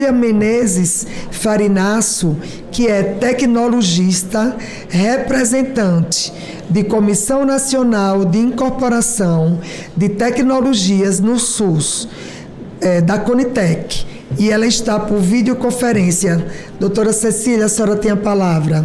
Menezes Farinácio, que é tecnologista, representante de Comissão Nacional de Incorporação de Tecnologias no SUS, da Conitec, e ela está por videoconferência. Doutora Cecília, a senhora tem a palavra.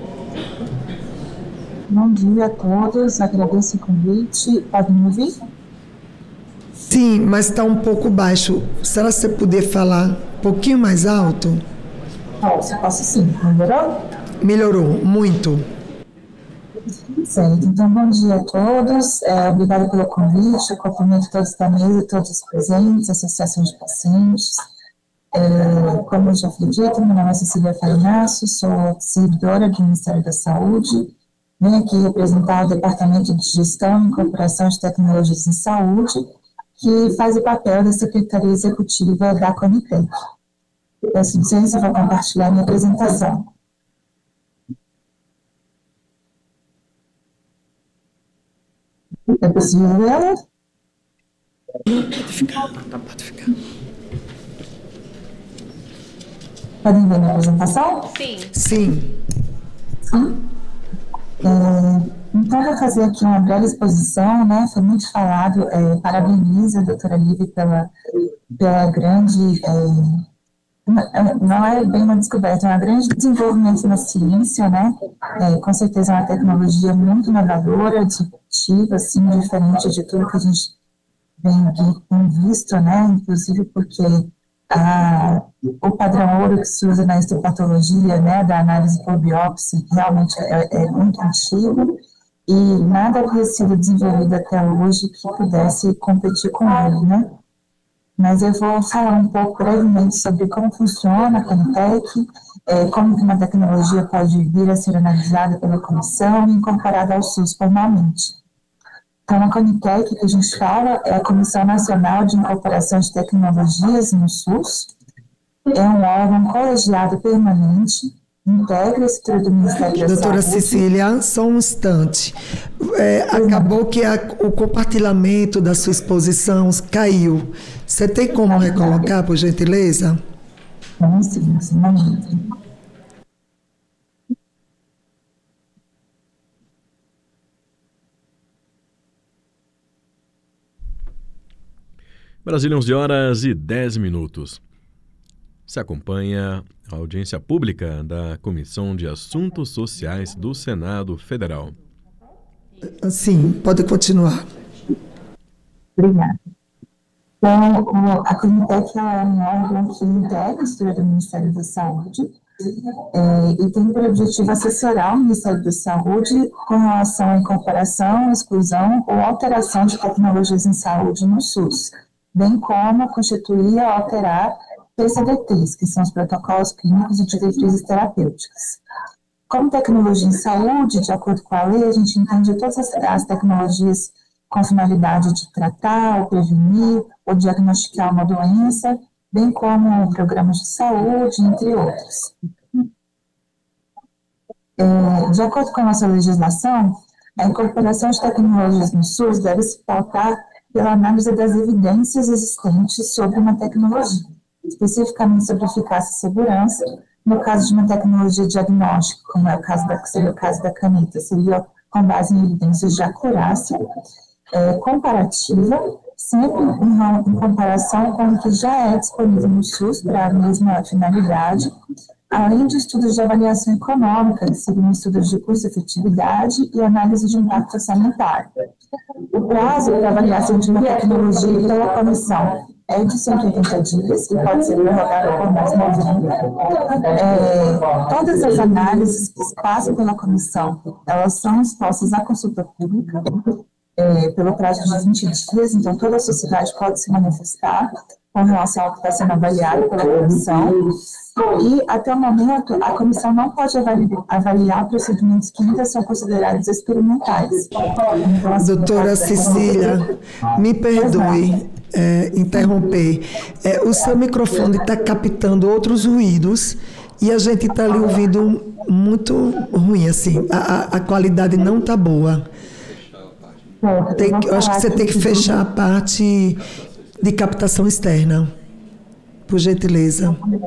Bom dia a todos, agradeço o convite. Pode me ouvir? Sim, mas está um pouco baixo. Será que você poder falar um pouquinho mais alto? Posso sim. Melhorou? Melhorou, muito. Certo, então bom dia a todos. Obrigada pelo convite, eu cumprimento todos da mesa, todos os presentes, associações de pacientes. Como eu já fui dito, meu nome é Cecília Farinácio, sou servidora do Ministério da Saúde. Venho aqui representar o Departamento de Gestão e Incorporação de Tecnologias em Saúde, que faz o papel da Secretaria Executiva da Conitec. Peço licença, vou compartilhar minha apresentação. É possível vê-la? Pode ficar. Podem ver minha apresentação? Sim. Então, vou fazer aqui uma breve exposição, né? Foi muito falado, parabenizo a doutora Lívia pela grande, não é bem uma descoberta, é um grande desenvolvimento na ciência, né? Com certeza é uma tecnologia muito inovadora, disruptiva, assim, diferente de tudo que a gente tem visto, né? Inclusive porque o padrão ouro que se usa na histopatologia, né, da análise por biópsia, realmente é muito antigo, e nada havia sido desenvolvido até hoje que pudesse competir com ele, né? Mas eu vou falar um pouco brevemente sobre como funciona a Conitec, como que uma tecnologia pode vir a ser analisada pela comissão e incorporada ao SUS formalmente. Então, a Conitec, que a gente fala, é a Comissão Nacional de Incorporação de Tecnologias no SUS, é um órgão colegiado permanente, integra a estrutura do Ministério da Doutora Saúde. Cecília, só um instante. Acabou que o compartilhamento da sua exposição caiu. Você tem como recolocar, por gentileza? Sim, um momento. Brasília, 11h10. Se acompanha a audiência pública da Comissão de Assuntos Sociais do Senado Federal. Sim, pode continuar. Obrigada. Então, a Conitec é um órgão que integra a estrutura do Ministério da Saúde e tem por objetivo assessorar o Ministério da Saúde com relação à incorporação, exclusão ou alteração de tecnologias em saúde no SUS, bem como constituir e alterar PCDTs, que são os protocolos clínicos e diretrizes terapêuticas. Como tecnologia em saúde, de acordo com a lei, a gente entende todas as tecnologias com finalidade de tratar, ou prevenir, ou diagnosticar uma doença, bem como programas de saúde, entre outros. De acordo com a nossa legislação, a incorporação de tecnologias no SUS deve se pautar pela análise das evidências existentes sobre uma tecnologia, especificamente sobre eficácia e segurança. No caso de uma tecnologia diagnóstica, como é o caso seria o caso da caneta, seria com base em evidências de acurácia, comparativa, sempre em comparação com o que já é disponível no SUS para a mesma finalidade, além de estudos de avaliação econômica, que seriam estudos de custo-efetividade e análise de impacto orçamentário. O prazo para avaliação de uma tecnologia pela comissão é de 180 dias e pode ser prorrogado por mais 90. Todas as análises que passam pela comissão, elas são expostas à consulta pública pelo prazo de 20 dias, então toda a sociedade pode se manifestar com relação ao que está sendo avaliado pela comissão, e até o momento a comissão não pode avaliar procedimentos que ainda são considerados experimentais. Então, doutora Cecília, me perdoe interromper. O seu microfone está captando outros ruídos e a gente está ali ouvindo muito ruim, assim, a qualidade não está boa. Eu acho que você tem que fechar a parte de captação externa. Por gentileza.